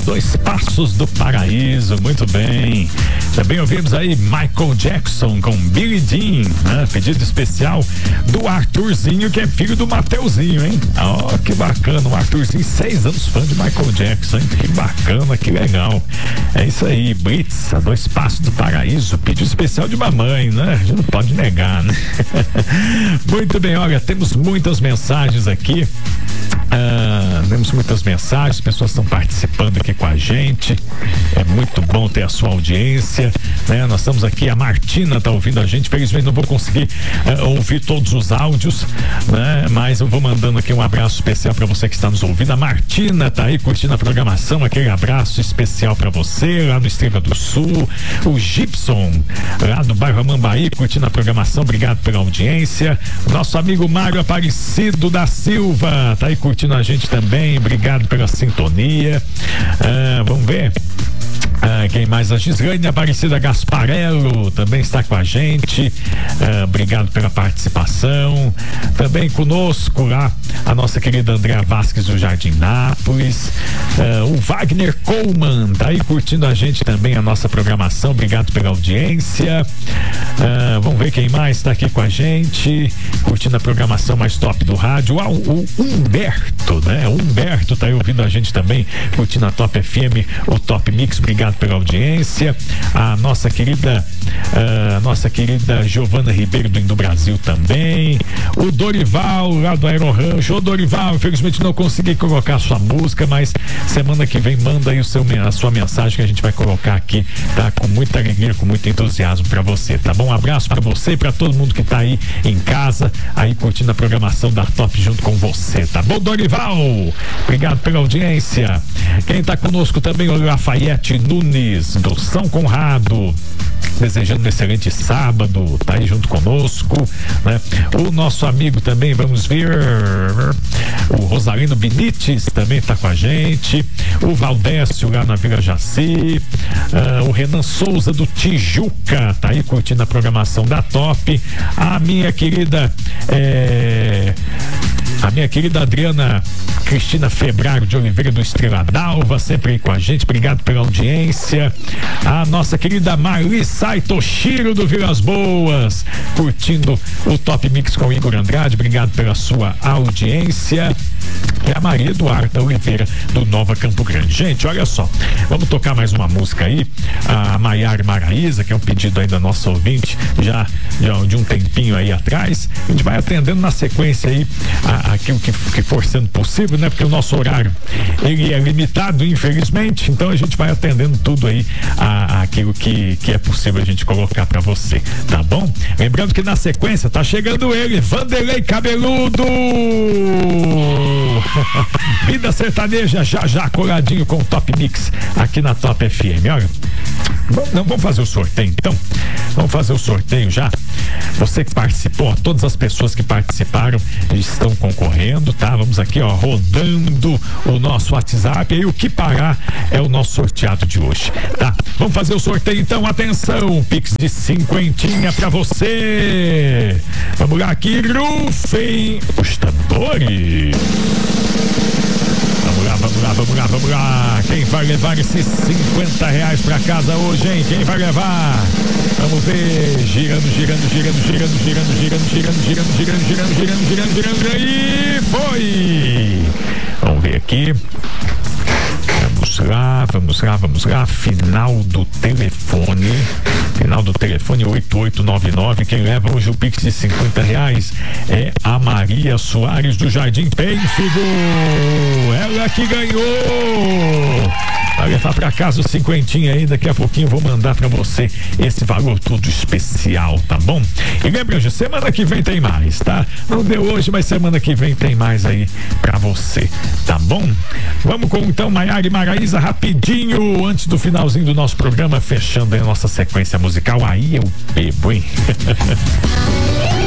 dois passos do paraíso, muito bem. Também ouvimos aí Michael Jackson com Billie Jean, né? Pedido especial do Arthurzinho, que é filho do Mateuzinho, hein? Ó, que bacana, o Arthurzinho, 6 anos fã de Michael Jackson, hein? Que bacana, que legal. É isso aí, Blitz, a dois passos do paraíso, pedido especial de mamãe, né? A gente não pode negar, né? Muito bem, olha, temos muitas mensagens aqui. Temos muitas mensagens, pessoas estão participando aqui com a gente. É muito bom ter a sua audiência, né? Nós estamos aqui, a Martina está ouvindo a gente. Felizmente não vou conseguir ouvir todos os áudios, né? Mas eu vou mandando aqui um abraço especial para você que está nos ouvindo. A Martina tá aí curtindo a programação, aquele abraço especial para você lá no Estrela do Sul. O Gibson, lá do bairro Amambaí, curtindo a programação, obrigado pela audiência. Nosso amigo Mário Aparecido da Silva tá aí curtindo a gente também, obrigado pela sintonia. Vamos ver. Quem mais? A Gislaine Aparecida Gasparello também está com a gente. Obrigado pela participação. Também conosco lá a nossa querida Andréa Vasques do Jardim Nápoles. O Wagner Coleman tá aí curtindo a gente também, a nossa programação. Obrigado pela audiência. Vamos ver quem mais está aqui com a gente, curtindo a programação mais top do rádio. O Humberto, né? O Humberto tá aí ouvindo a gente também, curtindo a Top FM, o Top Mix. Obrigado pela audiência. A nossa querida Giovana Ribeiro do Indo Brasil também. O Dorival lá do Aerorancho. Ô Dorival, infelizmente não consegui colocar a sua música, mas semana que vem manda aí a sua mensagem que a gente vai colocar aqui, tá? Com muita alegria, com muito entusiasmo pra você, tá bom? Um abraço pra você e pra todo mundo que tá aí em casa, aí curtindo a programação da Top junto com você, tá bom, Dorival? Obrigado pela audiência. Quem tá conosco também, o Lafayette Nunes do São Conrado, desejando um excelente sábado, tá aí junto conosco, né? O nosso amigo também, vamos ver, o Rosalino Benites também tá com a gente. O Valdécio lá na Vila Jaci. O Renan Souza do Tijuca tá aí curtindo a programação da Top. A minha querida Adriana Cristina Febrário de Oliveira do Estrela d'Alva, sempre aí com a gente, obrigado pela audiência. A nossa querida Marli Saitoshiro do Vilas Boas, curtindo o Top Mix com o Igor Andrade, obrigado pela sua audiência. E a Maria Eduarda Oliveira do Nova Campo Grande. Gente, olha só, vamos tocar mais uma música aí, a Maiara Maraíza, que é um pedido aí da nossa ouvinte, já de um tempinho aí atrás. A gente vai atendendo na sequência aí aquilo que for sendo possível, né? Porque o nosso horário, ele é limitado, infelizmente, então a gente vai atendendo tudo aí, aquilo que é possível a gente colocar pra você, tá bom? Lembrando que na sequência tá chegando ele, Vanderlei Cabeludo! Vida sertaneja, já coladinho com o Top Mix aqui na Top FM. Olha, vamos fazer o sorteio então. Vamos fazer o sorteio já. Você que participou, todas as pessoas que participaram estão concorrendo, tá? Vamos aqui, ó, rodando o nosso WhatsApp, e o que parar é o nosso sorteado de hoje, tá? Vamos fazer o sorteio então, atenção, Pix de 50 pra você. Vamos lá aqui, rufem os tambores. Vamos lá. Quem vai levar esses R$50 pra casa hoje, hein? Quem vai levar? Vamos ver. Girando. E foi! Vamos ver aqui. Vamos lá. Final do telefone 8899. Quem leva hoje o Pix de R$50 é a Maria Soares do Jardim Pênfigo. Ela que ganhou. Vai levar pra casa o 50 aí, daqui a pouquinho vou mandar pra você esse valor todo especial, tá bom? E lembra, hoje, semana que vem tem mais, tá? Não deu hoje, mas semana que vem tem mais aí pra você, tá bom? Vamos com então Maiara e Maraíza rapidinho, antes do finalzinho do nosso programa, fechando aí a nossa sequência musical. Aí eu bebo, hein?